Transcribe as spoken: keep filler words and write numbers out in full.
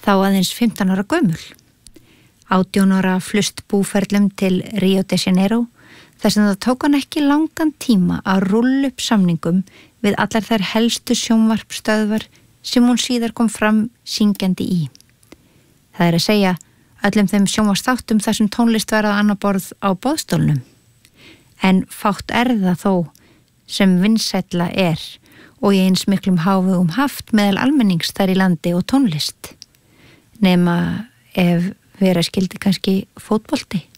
þá aðeins fimmtán ára gömul. átján ára flust búferlum til Rio de Janeiro, þar sem það tók hann ekki langan tíma að rúlla upp samningum við allar þær helstu sjónvarpstöðvar sem hún síðar kom fram syngjandi í. Það er að segja öllum þeim sjónvarpsþáttum þar sem tónlist var að annað borð á boðstólnum. En fátt er það þó sem vinsælla er og í eins miklum hávegum haft meðal almennings þar í landi og tónlist. Nema ef vera skildi kannski fótbolti.